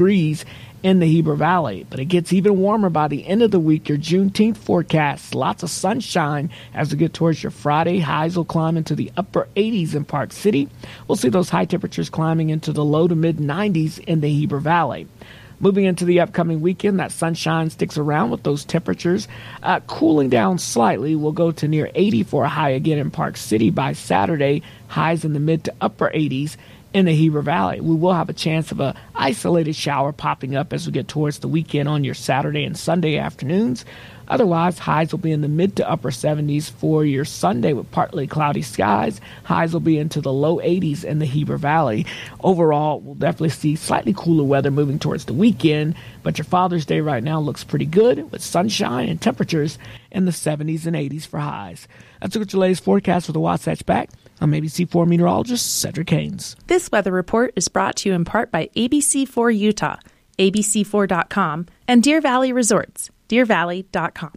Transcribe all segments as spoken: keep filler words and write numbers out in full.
degrees in the Heber Valley. But it gets even warmer by the end of the week. Your Juneteenth forecast, lots of sunshine as we get towards your Friday. Highs will climb into the upper eighties in Park City. We'll see those high temperatures climbing into the low to mid nineties in the Heber Valley. Moving into the upcoming weekend, that sunshine sticks around with those temperatures uh, cooling down slightly. We'll go to near eighty for a high again in Park City by Saturday. Highs in the mid to upper eighties in the Heber Valley. We will have a chance of an isolated shower popping up as we get towards the weekend on your Saturday and Sunday afternoons. Otherwise, highs will be in the mid to upper seventies for your Sunday with partly cloudy skies. Highs will be into the low eighties in the Heber Valley. Overall, we'll definitely see slightly cooler weather moving towards the weekend, but your Father's Day right now looks pretty good with sunshine and temperatures in the seventies and eighties for highs. That's your latest forecast for the Wasatch Back. I'm A B C four meteorologist Cedric Haynes. This weather report is brought to you in part by A B C four Utah, A B C four dot com, and Deer Valley Resorts, deer valley dot com.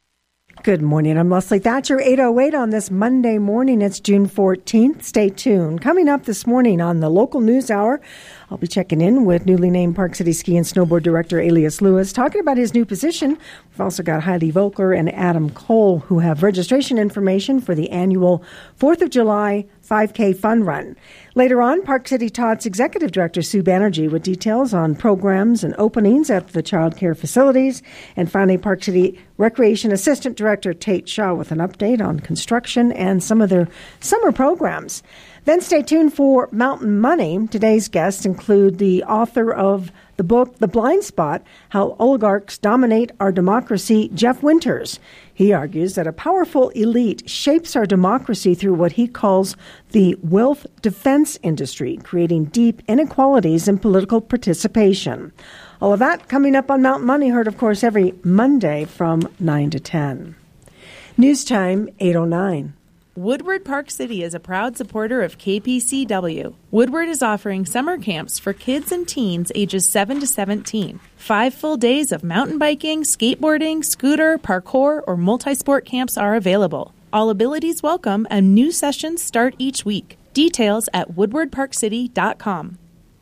Good morning. I'm Leslie Thatcher, eight oh eight on this Monday morning. It's June fourteenth. Stay tuned. Coming up this morning on the Local News Hour, I'll be checking in with newly named Park City Ski and Snowboard Director Elias Lewis, talking about his new position. We've also got Heidi Volker and Adam Cole, who have registration information for the annual fourth of July five K Fun Run. Later on, Park City Tots Executive Director Sue Banerjee with details on programs and openings at the child care facilities. And finally, Park City Recreation Assistant Director Tate Shaw with an update on construction and some of their summer programs. Then stay tuned for Mountain Money. Today's guests include the author of the book, The Blind Spot, How Oligarchs Dominate Our Democracy, Jeff Winters. He argues that a powerful elite shapes our democracy through what he calls the wealth defense industry, creating deep inequalities in political participation. All of that coming up on Mountain Money, heard, of course, every Monday from nine to ten. News time, eight oh nine. Woodward Park City is a proud supporter of K P C W. Woodward is offering summer camps for kids and teens ages seven to seventeen. Five full days of mountain biking, skateboarding, scooter, parkour, or multi-sport camps are available. All abilities welcome, and new sessions start each week. Details at woodward park city dot com.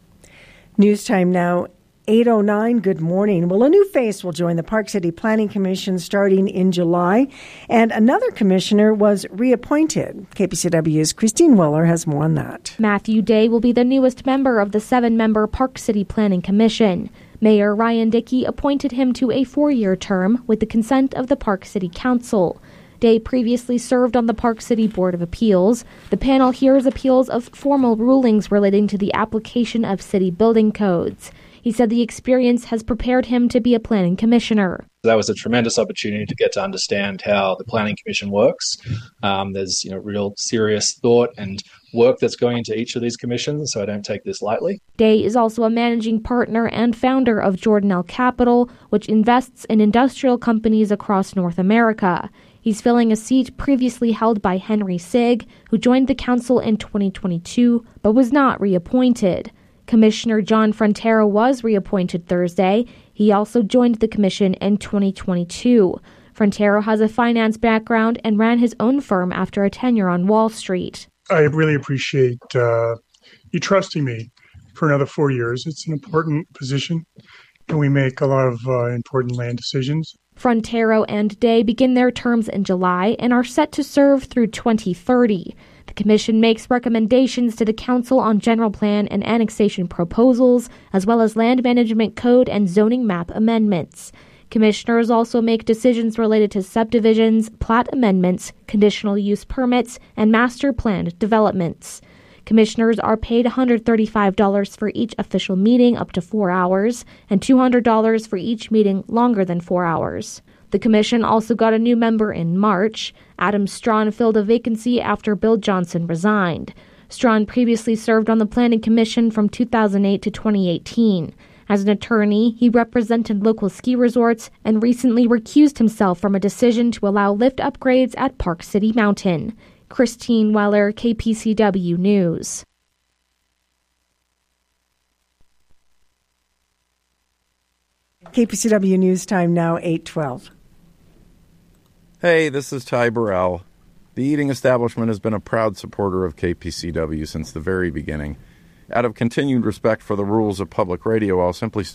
News time now, eight oh nine. Good morning. Well, a new face will join the Park City Planning Commission starting in July, and another commissioner was reappointed. K P C W's Christine Weller has more on that. Matthew Day will be the newest member of the seven-member Park City Planning Commission. Mayor Ryan Dickey appointed him to a four-year term with the consent of the Park City Council. Day previously served on the Park City Board of Appeals. The panel hears appeals of formal rulings relating to the application of city building codes. He said the experience has prepared him to be a planning commissioner. That was a tremendous opportunity to get to understand how the Planning Commission works. Um, there's you know real serious thought and work that's going into each of these commissions, so I don't take this lightly. Day is also a managing partner and founder of Jordanelle Capital, which invests in industrial companies across North America. He's filling a seat previously held by Henry Sigg, who joined the council in twenty twenty-two but was not reappointed. Commissioner John Frontero was reappointed Thursday. He also joined the commission in twenty twenty-two. Frontero has a finance background and ran his own firm after a tenure on Wall Street. I really appreciate uh, you trusting me for another four years. It's an important position, and we make a lot of uh, important land decisions. Frontero and Day begin their terms in July and are set to serve through twenty thirty. The commission makes recommendations to the council on general plan and annexation proposals, as well as land management code and zoning map amendments. Commissioners also make decisions related to subdivisions, plat amendments, conditional use permits, and master planned developments. Commissioners are paid one hundred thirty-five dollars for each official meeting up to four hours, and two hundred dollars for each meeting longer than four hours. The commission also got a new member in March. Adam Strawn filled a vacancy after Bill Johnson resigned. Strawn previously served on the Planning Commission from two thousand eight to twenty eighteen. As an attorney, he represented local ski resorts and recently recused himself from a decision to allow lift upgrades at Park City Mountain. Christine Weller, K P C W News. K P C W News time now, eight twelve. Hey, this is Ty Burrell. The Eating Establishment has been a proud supporter of K P C W since the very beginning. Out of continued respect for the rules of public radio, I'll simply